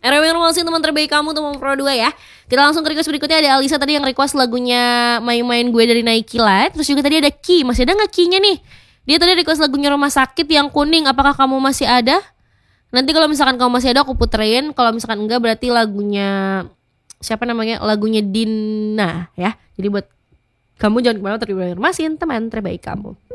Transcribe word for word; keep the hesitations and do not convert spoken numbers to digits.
R W Informasi teman terbaik kamu teman Pro dua ya. Kita langsung ke request berikutnya. Ada Alisa tadi yang request lagunya Main-Main Gue dari Nike Light. Terus juga tadi ada Ki. Masih ada gak Ki-nya nih? Dia tadi request lagunya Rumah Sakit yang kuning. Apakah kamu masih ada? Nanti kalau misalkan kamu masih ada aku puterin. Kalau misalkan enggak berarti lagunya siapa namanya? Lagunya Dina ya. Jadi buat kamu jangan kemana-mana, terima kasih teman terbaik kamu.